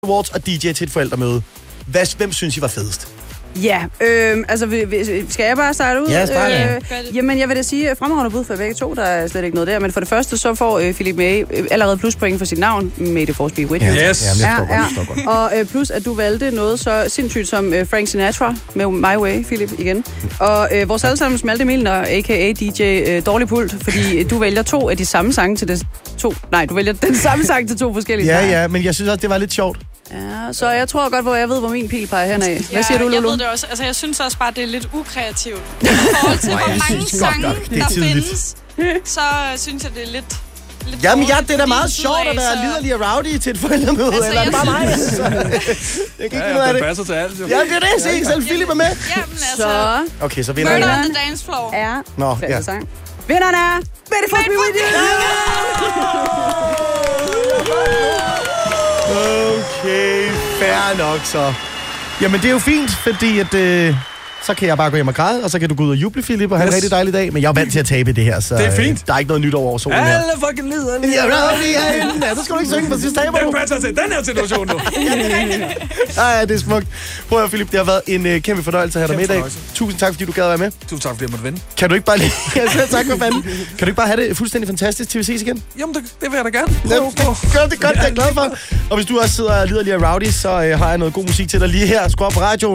Awards og DJ til et forældremøde. Hvem synes I var fedest? Ja, altså skal jeg bare starte ud? Ja, start. Jamen, jeg vil da sige fremragende bud for begge to. Der er slet ikke noget der. Men for det første, så får Philip May allerede pluspoint for sit navn. May the force be with you. Yes. Og plus, at du valgte noget så sindssygt som Frank Sinatra med My Way, Philip, igen. Og vores allesammens Malte Milner, a.k.a. DJ Dårlig Pult, fordi du vælger to af de samme sange til du vælger den samme sang til to forskellige sange. Ja, men jeg synes også, det var lidt sjovt. Ja, så jeg tror godt, jeg ved, hvor min pil peger henad. Hvad siger du, Lulu? Jeg ved det også. Altså, jeg synes også bare, det er lidt ukreativt. I forhold til, hvor mange sange, der findes, så synes jeg, det er lidt Jamen, det er da meget sjovt at være liderlig og rowdy til et forældremøde. Altså, eller er det bare mig? Jeg kan ikke finde ud af det. Det passer til alt, jo. Ja, det er det. Se, selv Philip er med. Jamen, altså... Okay, så vinder Murder jeg. on the Dance Floor. Ja. Sang. Vinderen er... May the force be with you! Okay, fair nok så. Jamen, det er jo fint, fordi at... så kan jeg bare gå hjem og græde, og så kan du gå ud og juble, Philip, og have en rigtig dejlig dag. Men jeg er vant til at tabe det her, så det er fint. Der er ikke noget nyt over solen her. Alle fucking lider. Ja, så skal du ikke synge, for sidst taber du. Den passer til den her situation nu. Ja, det er smukt. Prøv at høre, Philip, det har været en kæmpe fornøjelse at have dig med i dag. Tusind tak, fordi du gad at være med. Tusind tak, fordi jeg måtte vinde. Kan du ikke bare lige... tak for fanden. Kan du ikke bare have det fuldstændig fantastisk til vi ses igen? Jamen, det vil jeg da gerne. Gør det godt, det er jeg glad for. Og hvis du også sidder liderlig og rowdy, så har jeg noget god musik til dig lige her. Skru op på radioen.